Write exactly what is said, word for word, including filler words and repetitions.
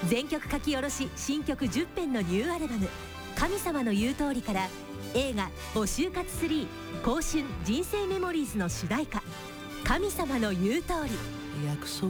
全曲書き下ろし新曲じゅっぺんのニューアルバム「神様の言う通り」から映画「募集活スリー香春人生メモリーズ」の主題歌「神様の言う通り」。 約束